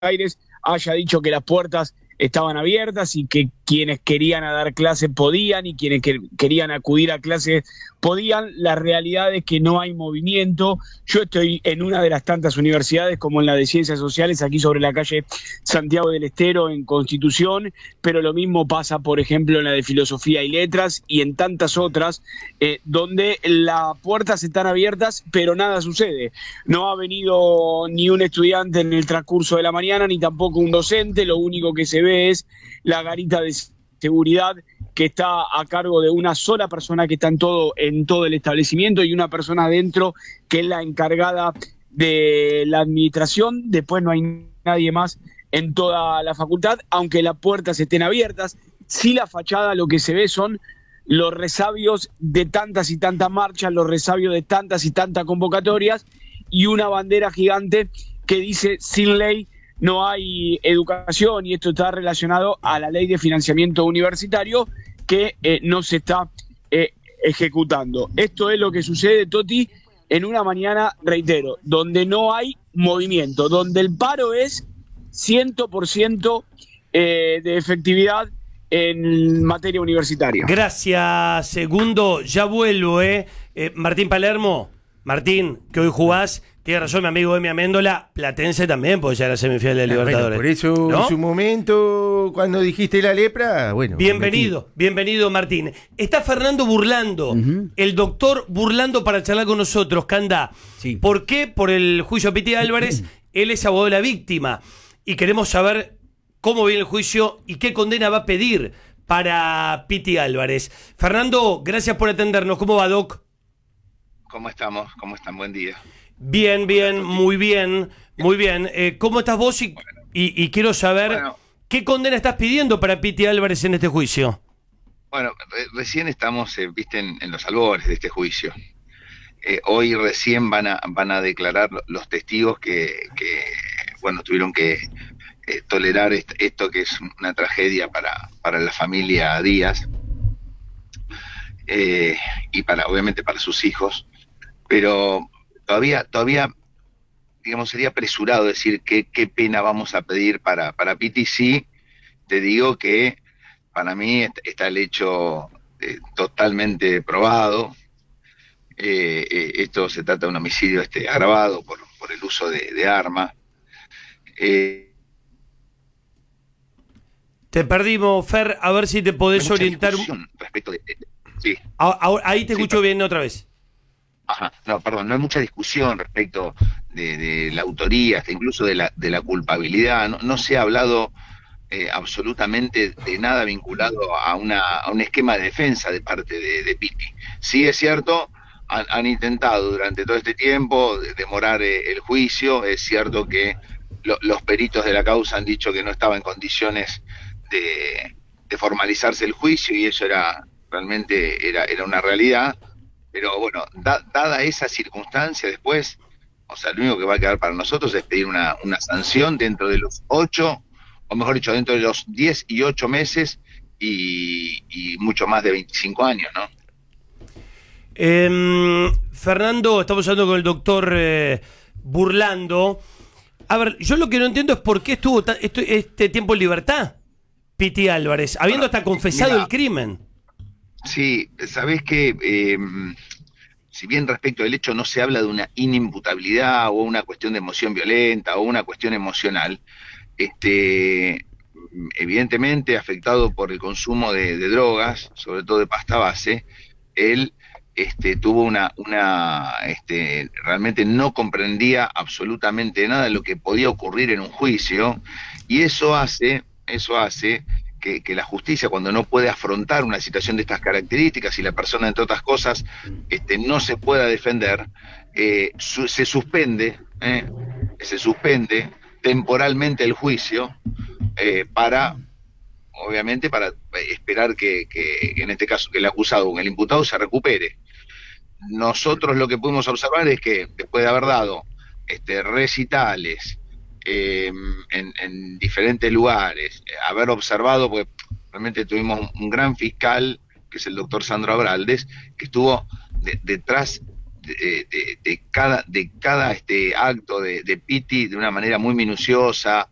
Aires haya dicho que las puertas estaban abiertas y que quienes querían a dar clases podían y quienes querían acudir a clases podían. La realidad es que no hay movimiento. Yo estoy en una de las tantas universidades, como en la de Ciencias Sociales, aquí sobre la calle Santiago del Estero, en Constitución, pero lo mismo pasa, por ejemplo, en la de Filosofía y Letras y en tantas otras, donde las puertas están abiertas, pero nada sucede. No ha venido ni un estudiante en el transcurso de la mañana, ni tampoco un docente. Lo único que se ve es la garita de seguridad que está a cargo de una sola persona que está en todo el establecimiento y una persona adentro que es la encargada de la administración. Después no hay nadie más en toda la facultad, aunque las puertas estén abiertas. Sí, la fachada, lo que se ve son los resabios de tantas y tantas marchas, los resabios de tantas y tantas convocatorias y una bandera gigante que dice: sin ley no hay educación, y esto está relacionado a la ley de financiamiento universitario que no se está ejecutando. Esto es lo que sucede, Toti, en una mañana, reitero, donde no hay movimiento, donde el paro es 100% de efectividad en materia universitaria. Gracias, Segundo. Ya vuelvo, Martín Palermo. Martín, que hoy jugás, tiene razón mi amigo Emi Améndola, platense también, porque ya era semifinal de Libertadores. Bueno, por eso, ¿no? En su momento, cuando dijiste la lepra, bueno. Bienvenido, Martín. Está Fernando Burlando, el doctor Burlando, para charlar con nosotros. Canda, sí. ¿Por qué? Por el juicio a Piti Álvarez. Él es abogado de la víctima y queremos saber cómo viene el juicio y qué condena va a pedir para Piti Álvarez. Fernando, gracias por atendernos. ¿Cómo va, Doc? ¿Cómo estamos? ¿Cómo están? Buen día. Bien, muy bien. ¿Cómo estás vos? Y quiero saber, ¿qué condena estás pidiendo para Piti Álvarez en este juicio? Bueno, recién estamos, viste, en los albores de este juicio. Hoy recién van a declarar los testigos que tuvieron que tolerar esto que es una tragedia para la familia Díaz, y obviamente para sus hijos. Pero todavía, digamos, sería apresurado decir qué pena vamos a pedir para Piti. Sí, te digo que para mí está el hecho totalmente probado. Esto se trata de un homicidio agravado por el uso de arma. Te perdimos, Fer, a ver si te podés orientar. Respecto sí. Ahí te escucho bien otra vez. Ajá, no hay mucha discusión respecto de la autoría, hasta incluso de la culpabilidad. No se ha hablado absolutamente de nada vinculado a un esquema de defensa de parte de Piti. Sí es cierto, han intentado durante todo este tiempo demorar el juicio. Es cierto que los peritos de la causa han dicho que no estaba en condiciones de formalizarse el juicio, y eso realmente era una realidad. Pero bueno, dada esa circunstancia, después, o sea, lo único que va a quedar para nosotros es pedir una sanción dentro de los 8, o mejor dicho, dentro de los 10 y 8 meses y mucho más de 25 años, ¿no? Fernando, estamos hablando con el doctor Burlando. A ver, yo lo que no entiendo es por qué estuvo este tiempo en libertad Piti Álvarez, habiendo hasta confesado el crimen. Sí, sabés que si bien respecto del hecho no se habla de una inimputabilidad o una cuestión de emoción violenta o una cuestión emocional, evidentemente afectado por el consumo de drogas, sobre todo de pasta base, él tuvo realmente no comprendía absolutamente nada de lo que podía ocurrir en un juicio, y eso hace que la justicia, cuando no puede afrontar una situación de estas características y la persona, entre otras cosas, no se pueda defender, se suspende temporalmente el juicio, obviamente para esperar que en este caso que el acusado o el imputado se recupere. Nosotros lo que pudimos observar es que después de haber dado recitales en diferentes lugares, haber observado, porque realmente tuvimos un gran fiscal, que es el doctor Sandro Abraldes, que estuvo detrás de cada acto de Piti de una manera muy minuciosa,